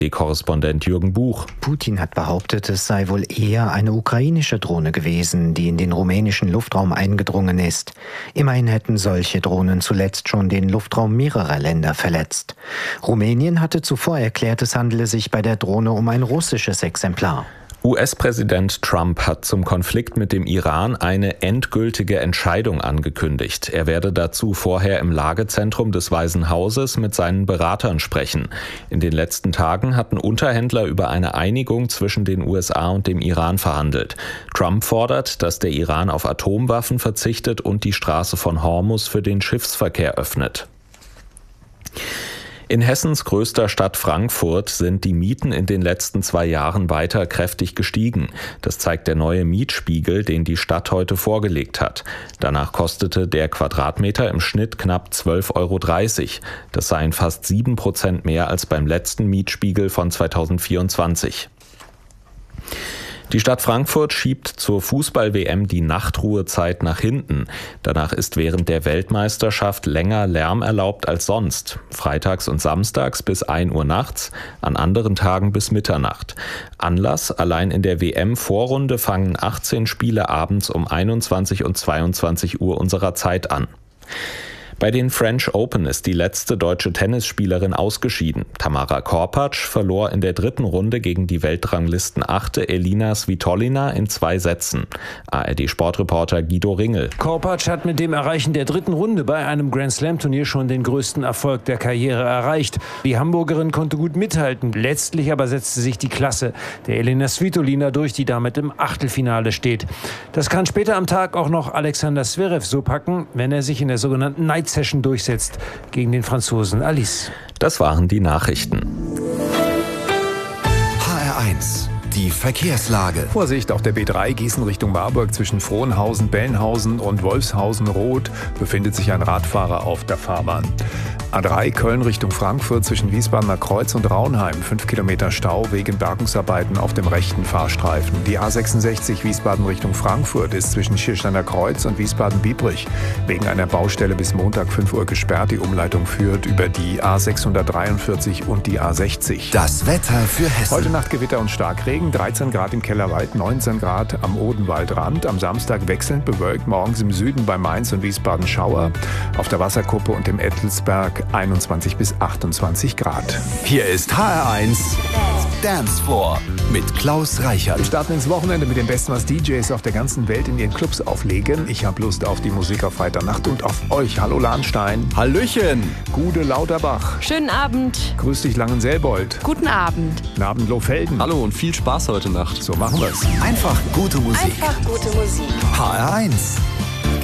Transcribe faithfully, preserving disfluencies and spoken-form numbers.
Korrespondent Jürgen Buch. Putin hat behauptet, es sei wohl eher eine ukrainische Drohne gewesen, die in den rumänischen Luftraum eingedrungen ist. Immerhin hätten solche Drohnen zuletzt schon den Luftraum mehrerer Länder verletzt. Rumänien hatte zuvor erklärt, es handele sich bei der Drohne um ein russisches Exemplar. U S-Präsident Trump hat zum Konflikt mit dem Iran eine endgültige Entscheidung angekündigt. Er werde dazu vorher im Lagezentrum des Weißen Hauses mit seinen Beratern sprechen. In den letzten Tagen hatten Unterhändler über eine Einigung zwischen den U S A und dem Iran verhandelt. Trump fordert, dass der Iran auf Atomwaffen verzichtet und die Straße von Hormuz für den Schiffsverkehr öffnet. In Hessens größter Stadt Frankfurt sind die Mieten in den letzten zwei Jahren weiter kräftig gestiegen. Das zeigt der neue Mietspiegel, den die Stadt heute vorgelegt hat. Danach kostete der Quadratmeter im Schnitt knapp zwölf Euro dreißig. Das seien fast sieben Prozent mehr als beim letzten Mietspiegel von zweitausendvierundzwanzig. Die Stadt Frankfurt schiebt zur Fußball-W M die Nachtruhezeit nach hinten. Danach ist während der Weltmeisterschaft länger Lärm erlaubt als sonst. Freitags und samstags bis ein Uhr nachts, an anderen Tagen bis Mitternacht. Anlass: allein in der W M-Vorrunde fangen achtzehn Spiele abends um einundzwanzig und zweiundzwanzig Uhr unserer Zeit an. Bei den French Open ist die letzte deutsche Tennisspielerin ausgeschieden. Tamara Korpatsch verlor in der dritten Runde gegen die Weltranglistenachte Elina Svitolina in zwei Sätzen. A R D-Sportreporter Guido Ringel. Korpatsch hat mit dem Erreichen der dritten Runde bei einem Grand-Slam-Turnier schon den größten Erfolg der Karriere erreicht. Die Hamburgerin konnte gut mithalten. Letztlich aber setzte sich die Klasse der Elina Svitolina durch, die damit im Achtelfinale steht. Das kann später am Tag auch noch Alexander Zverev so packen, wenn er sich in der sogenannten Night Session durchsetzt gegen den Franzosen Alice. Das waren die Nachrichten. H R eins. Die Verkehrslage. Vorsicht auf der B drei Gießen Richtung Marburg zwischen Frohnhausen, Bellenhausen und Wolfshausen-Roth befindet sich ein Radfahrer auf der Fahrbahn. A drei Köln Richtung Frankfurt zwischen Wiesbadener Kreuz und Raunheim. fünf Kilometer Stau wegen Bergungsarbeiten auf dem rechten Fahrstreifen. Die A sechsundsechzig Wiesbaden Richtung Frankfurt ist zwischen Schiersteiner Kreuz und Wiesbaden-Biebrich wegen einer Baustelle bis Montag fünf Uhr gesperrt. Die Umleitung führt über die A sechshundertdreiundvierzig und die A sechzig. Das Wetter für Hessen. Heute Nacht Gewitter und Starkregen. dreizehn Grad im Kellerwald, neunzehn Grad am Odenwaldrand. Am Samstag wechselnd bewölkt. Morgens im Süden bei Mainz und Wiesbaden Schauer. Auf der Wasserkuppe und im Ettelsberg einundzwanzig bis achtundzwanzig Grad. Hier ist H R eins Dance Floor mit Klaus Reichert. Wir starten ins Wochenende mit dem Besten, was D Js auf der ganzen Welt in ihren Clubs auflegen. Ich habe Lust auf die Musik auf Freitagnacht und auf euch. Hallo Lahnstein. Hallöchen. Gude Lauterbach. Schönen Abend. Grüß dich Langenselbold. Guten Abend. Guten Abend Lohfelden. Hallo und viel Spaß heute Nacht. So machen wir's. Einfach gute Musik. Einfach gute Musik. H R eins.